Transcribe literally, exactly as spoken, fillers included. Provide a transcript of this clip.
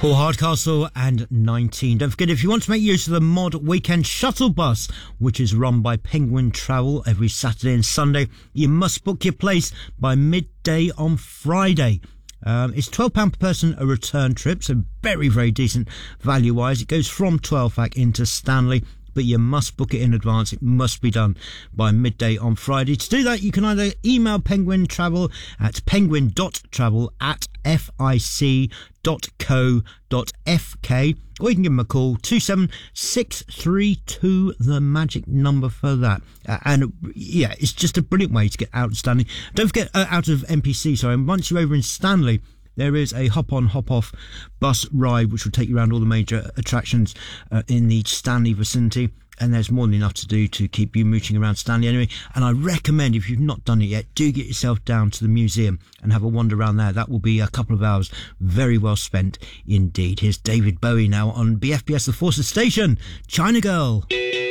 Paul Hardcastle and nineteen. Don't forget, if you want to make use of the Mod Weekend Shuttle Bus, which is run by Penguin Travel every Saturday and Sunday, you must book your place by midday on Friday. Um, it's twelve pounds per person a return trip, so very, very decent value-wise. It goes from twelve back into Stanley, but you must book it in advance. It must be done by midday on Friday. To do that, you can either email Penguin Travel at penguin.travel at fic dot co dot fk, or you can give them a call, two seven six three two, the magic number for that. Uh, and yeah, it's just a brilliant way to get out of Stanley. Don't forget, uh, out of N P C, sorry, and once you're over in Stanley, there is a hop-on, hop-off bus ride which will take you around all the major attractions uh, in the Stanley vicinity. And there's more than enough to do to keep you mooching around Stanley anyway. And I recommend, if you've not done it yet, do get yourself down to the museum and have a wander around there. That will be a couple of hours very well spent indeed. Here's David Bowie now on B F B S The Forces Station, China Girl.